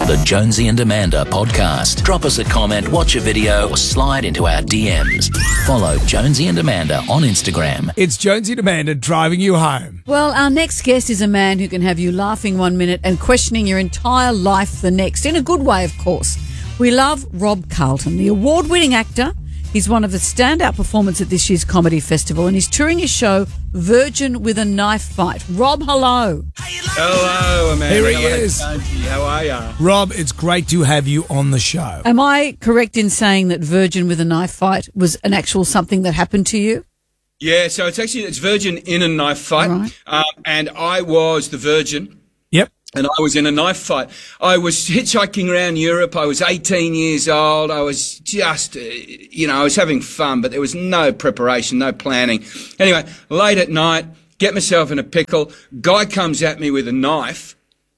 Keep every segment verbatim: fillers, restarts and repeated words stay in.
the Jonesy and Amanda podcast. Drop us a comment, watch a video, or slide into our D Ms. Follow Jonesy and Amanda on Instagram. It's Jonesy and Amanda driving you home. Well, our next guest is a man who can have you laughing one minute and questioning your entire life the next, in a good way, of course. We love Rob Carlton, the award-winning actor. He's one of the standout performers at this year's Comedy Festival, and he's touring his show, Virgin with a Knife Fight. Rob, hello. Hello, Amanda. Here he Hello, is. Jonesy. How are you? Rob, it's great to have you on the show. Am I correct in saying that Virgin with a Knife Fight was an actual something that happened to you? Yeah, so it's actually, it's Virgin in a Knife Fight, Right. um, and I was the Virgin. Yep. And I was in a knife fight. I was hitchhiking around Europe. I was eighteen years old. I was just, uh, you know, I was having fun, but there was no preparation, no planning. Anyway, late at night, get myself in a pickle. Guy comes at me with a knife.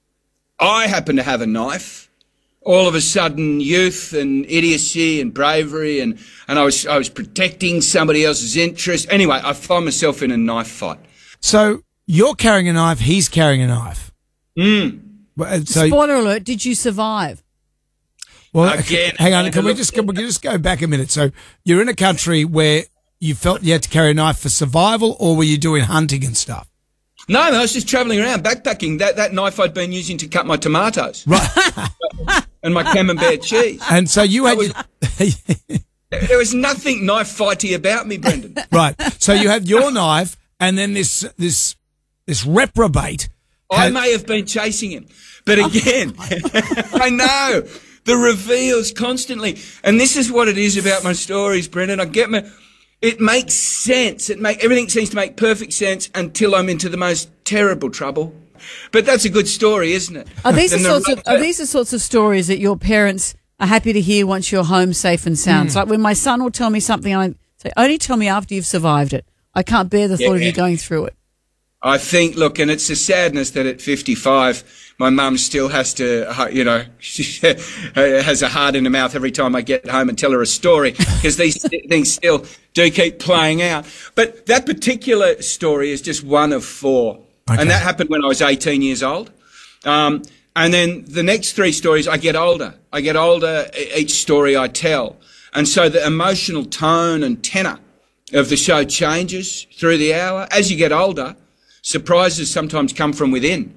I happen to have a knife. All of a sudden, youth and idiocy and bravery, and, and I was I was protecting somebody else's interest. Anyway, I find myself in a knife fight. So you're carrying a knife, he's carrying a knife. Mm. Well, So, Spoiler alert, did you survive? well, Again, hang on, and can we look- just can we just go back a minute? So you're in a country where you felt you had to carry a knife for survival, or were you doing hunting and stuff? No, I was just travelling around, backpacking. That that knife I'd been using to cut my tomatoes. Right. And my camembert cheese. And so you had was- your, There was nothing knife fighty about me, Brendan. right. So you had your knife, and then this this this reprobate. I had- may have been chasing him. But again, I know the reveals constantly. And this is what it is about my stories, Brendan. I get my, it makes sense. It make, everything seems to make perfect sense until I'm into the most terrible trouble. But that's a good story, isn't it? Are these the The sorts of are narrator- these the sorts of stories that your parents are happy to hear once you're home safe and sound? It's like when my son will tell me something, I say, only tell me after you've survived it. I can't bear the thought of Yeah. you going through it. I think, look, and it's a sadness that at fifty-five, my mum still has to, uh, you know, she has a heart in her mouth every time I get home and tell her a story, because these things still do keep playing out. But that particular story is just one of four. Okay. And that happened when I was eighteen years old. Um, and then the next three stories, I get older. I get older e- each story I tell. And so the emotional tone and tenor of the show changes through the hour. As you get older, surprises sometimes come from within.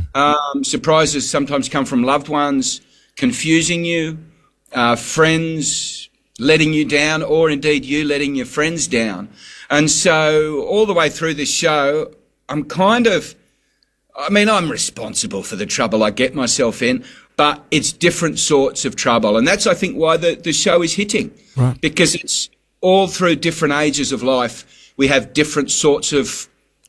Um, surprises sometimes come from loved ones confusing you, uh, friends letting you down, or indeed you letting your friends down. And so all the way through this show, I'm kind of, I mean, I'm responsible for the trouble I get myself in, but it's different sorts of trouble. And that's, I think, why the, the show is hitting. Right. Because it's all through different ages of life. We have different sorts of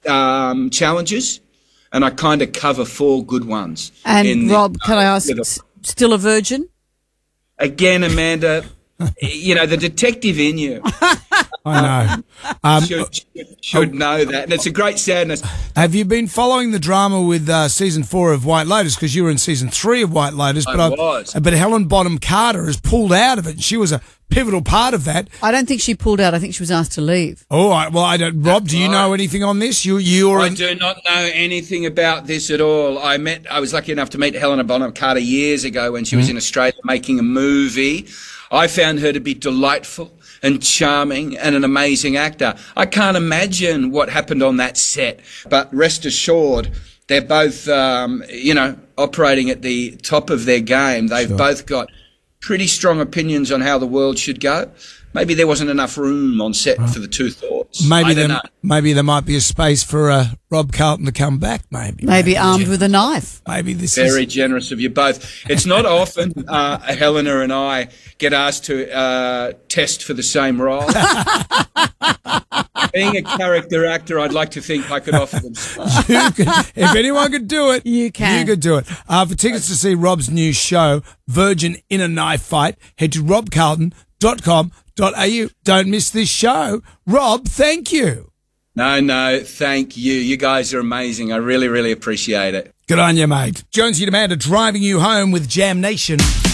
um, challenges, and I kind of cover four good ones. And in the- Rob, can I ask, with a- s- still a virgin? Again, Amanda, you know, the detective in you I know. Um, should, should, should know that. And it's a great sadness. have you been following the drama with uh, season four of White Lotus? Because you were in season three of White Lotus, but I I've- was. but Helen Bonham Carter has pulled out of it. She was a pivotal part of that. I don't think she pulled out. I think she was asked to leave. Oh, I, well, I don't. Rob, do you know anything on this? You, you're. I in- do not know anything about this at all. I met, I was lucky enough to meet Helena Bonham Carter years ago when she was in Australia making a movie. I found her to be delightful and charming and an amazing actor. I can't imagine what happened on that set, but rest assured, they're both, um, you know, operating at the top of their game. They've Sure. both got pretty strong opinions on how the world should go. Maybe there wasn't enough room on set for the two thoughts. Maybe I there, don't know. maybe there might be a space for uh, Rob Carlton to come back. Maybe, Maybe armed with a knife. maybe this Very is. generous of you both. It's not often uh, Helena and I get asked to uh, test for the same role. Being a character actor, I'd like to think I could offer them. You could, if anyone could do it, You can. You could do it. Uh, for tickets to see Rob's new show, Virgin in a Knife Fight, head to rob carlton dot com dot a u. Don't miss this show. Rob, thank you. No, no, thank you. You guys are amazing. I really, really appreciate it. Good on you, mate. Jonesy and Amanda driving you home with Jam Nation.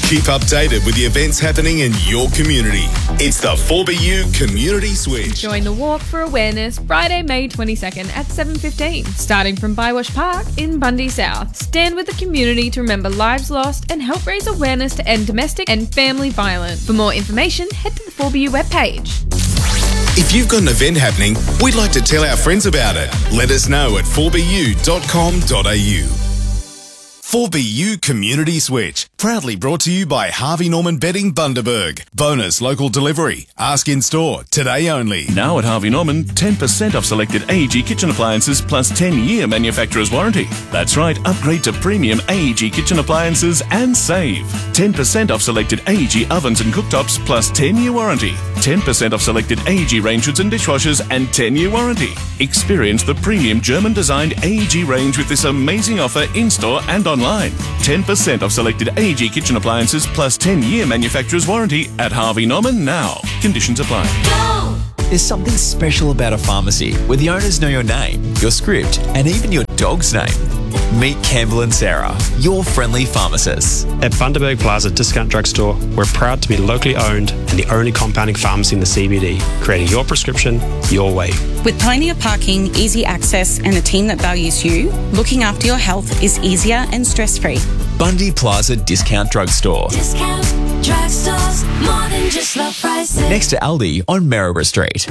Keep updated with the events happening in your community. It's the four B U Community Switch. Join the Walk for Awareness Friday, May twenty-second at seven fifteen, starting from Bywash Park in Bundy South. Stand with the community to remember lives lost and help raise awareness to end domestic and family violence. For more information, head to the four B U webpage. If you've got an event happening, we'd like to tell our friends about it. Let us know at four b u dot com dot a u. four B U Community Switch. Proudly brought to you by Harvey Norman Bedding Bundaberg. Bonus local delivery. Ask in store. Today only. Now at Harvey Norman, ten percent off selected A E G kitchen appliances plus ten year manufacturer's warranty. That's right, upgrade to premium A E G kitchen appliances and save. ten percent off selected A E G ovens and cooktops plus ten year warranty. ten percent off selected A E G range hoods and dishwashers and ten year warranty. Experience the premium German designed A E G range with this amazing offer in-store and online. ten percent off selected A E G kitchen appliances plus ten year manufacturer's warranty at Harvey Norman now. Conditions apply. There's something special about a pharmacy where the owners know your name, your script, and even your dog's name. Meet Campbell and Sarah, your friendly pharmacists. At Bundaberg Plaza Discount Drugstore, we're proud to be locally owned and the only compounding pharmacy in the C B D, creating your prescription your way. With plenty of parking, easy access, and a team that values you, looking after your health is easier and stress-free. Bundy Plaza Discount Drugstore. Discount drugstores, more than just low prices. Next to Aldi on Maryborough Street.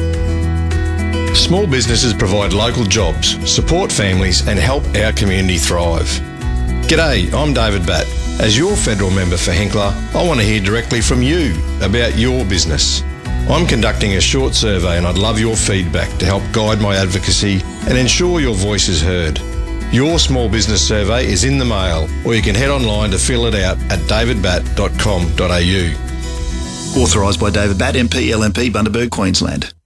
Small businesses provide local jobs, support families and help our community thrive. G'day, I'm David Batt. As your federal member for Hinkler, I want to hear directly from you about your business. I'm conducting a short survey and I'd love your feedback to help guide my advocacy and ensure your voice is heard. Your small business survey is in the mail, or you can head online to fill it out at david batt dot com dot a u. Authorised by David Batt, M P, L M P, Bundaberg, Queensland.